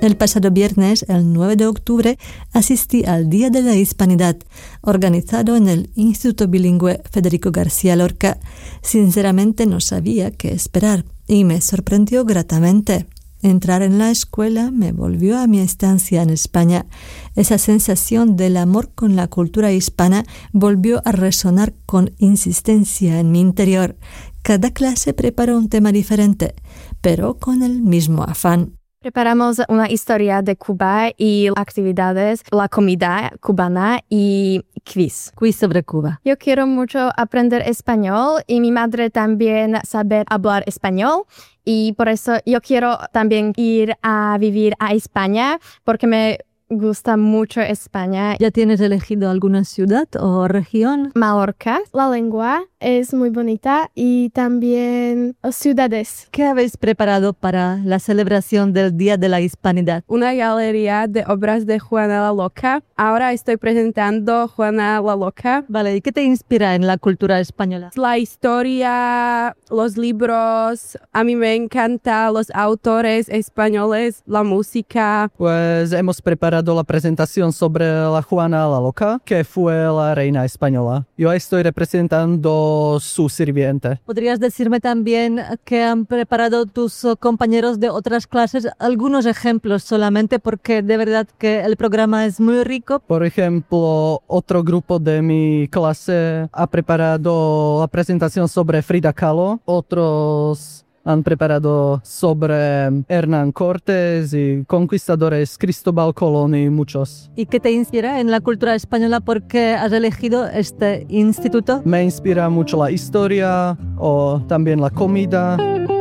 El pasado viernes, el 9 de octubre, asistí al Día de la Hispanidad, organizado en el Instituto Bilingüe Federico García Lorca. Sinceramente no sabía qué esperar y me sorprendió gratamente. Entrar en la escuela me volvió a mi estancia en España. Esa sensación del amor con la cultura hispana volvió a resonar con insistencia en mi interior. Cada clase preparó un tema diferente, pero con el mismo afán. Preparamos una historia de Cuba y actividades, la comida cubana y quiz. Quiz sobre Cuba. Yo quiero mucho aprender español y mi madre también saber hablar español. Y por eso yo quiero también ir a vivir a España porque me gusta mucho España. ¿Ya tienes elegido alguna ciudad o región? Mallorca. La lengua es muy bonita y también ciudades. ¿Qué habéis preparado para la celebración del Día de la Hispanidad? Una galería de obras de Juana la Loca. Ahora estoy presentando Juana la Loca. Vale, ¿y qué te inspira en la cultura española? La historia, los libros. A mí me encantan los autores españoles, la música. Pues hemos preparado la presentación sobre la Juana la Loca, que fue la reina española. Yo estoy representando su sirviente. ¿Podrías decirme también qué han preparado tus compañeros de otras clases? Algunos ejemplos solamente, porque de verdad que el programa es muy rico. Por ejemplo, otro grupo de mi clase ha preparado la presentación sobre Frida Kahlo. Otros han preparado sobre Hernán Cortés y conquistadores Cristóbal Colón y muchos. ¿Y qué te inspira en la cultura española? ¿Por qué has elegido este instituto? Me inspira mucho la historia o también la comida.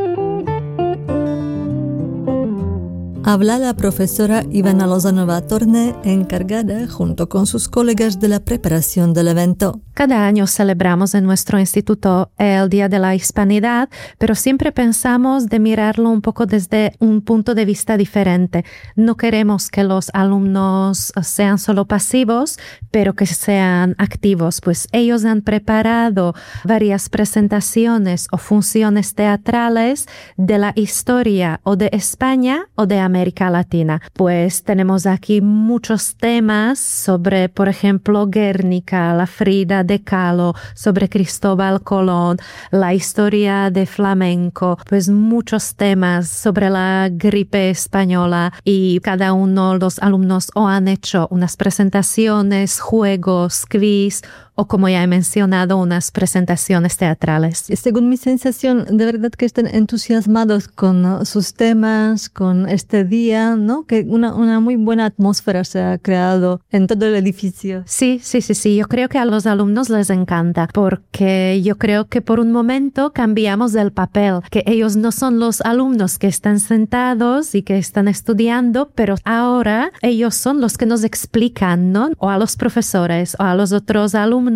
Habla la profesora Ivana Lozanova Torne, encargada junto con sus colegas de la preparación del evento. Cada año celebramos en nuestro instituto el Día de la Hispanidad, pero siempre pensamos de mirarlo un poco desde un punto de vista diferente. No queremos que los alumnos sean solo pasivos, pero que sean activos, pues ellos han preparado varias presentaciones o funciones teatrales de la historia o de España o de América Latina. Pues tenemos aquí muchos temas sobre, por ejemplo, Guernica, la Frida de Kahlo, sobre Cristóbal Colón, la historia de flamenco, pues muchos temas sobre la gripe española, y cada uno de los alumnos o han hecho unas presentaciones, juegos, quiz, o como ya he mencionado, unas presentaciones teatrales. Según mi sensación, de verdad que están entusiasmados con sus temas, con este día, ¿no? Que una muy buena atmósfera se ha creado en todo el edificio. Sí. Yo creo que a los alumnos les encanta, porque yo creo que por un momento cambiamos el papel, que ellos no son los alumnos que están sentados y que están estudiando, pero ahora ellos son los que nos explican, ¿no? O a los profesores o a los otros alumnos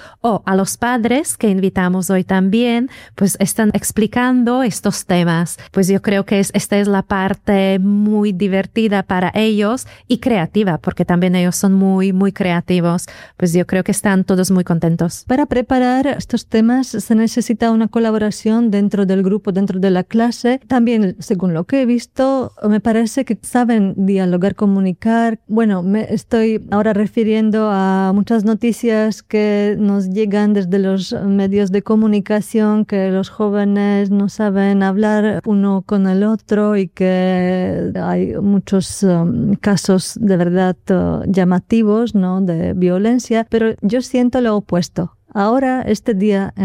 o a los padres que invitamos hoy también, pues están explicando estos temas. Pues yo creo que esta es la parte muy divertida para ellos y creativa, porque también ellos son muy, muy creativos. Pues yo creo que están todos muy contentos. Para preparar estos temas se necesita una colaboración dentro del grupo, dentro de la clase. También, según lo que he visto, me parece que saben dialogar, comunicar. Bueno, me estoy ahora refiriendo a muchas noticias que nos llegan desde los medios de comunicación, que los jóvenes no saben hablar uno con el otro y que hay muchos casos de verdad llamativos, ¿no? De violencia, pero yo siento lo opuesto. Ahora, este día